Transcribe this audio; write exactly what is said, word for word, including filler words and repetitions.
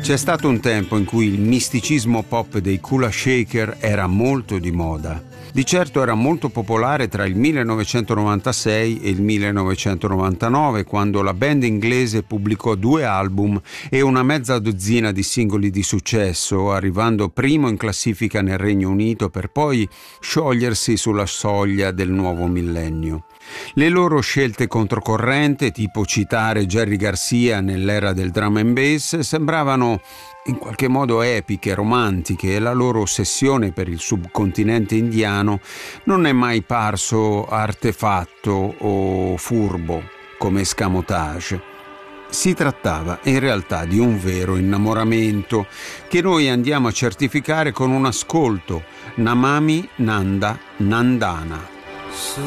C'è stato un tempo in cui il misticismo pop dei Kula Shaker era molto di moda. Di certo era molto popolare tra il millenovecentonovantasei e il millenovecentonovantanove, quando la band inglese pubblicò due album e una mezza dozzina di singoli di successo, arrivando primo in classifica nel Regno Unito per poi sciogliersi sulla soglia del nuovo millennio. Le loro scelte controcorrente, tipo citare Jerry Garcia nell'era del drum and bass, sembravano in qualche modo epiche, romantiche, e la loro ossessione per il subcontinente indiano non è mai parso artefatto o furbo come escamotage. Si trattava in realtà di un vero innamoramento che noi andiamo a certificare con un ascolto: Namami Nanda Nandana.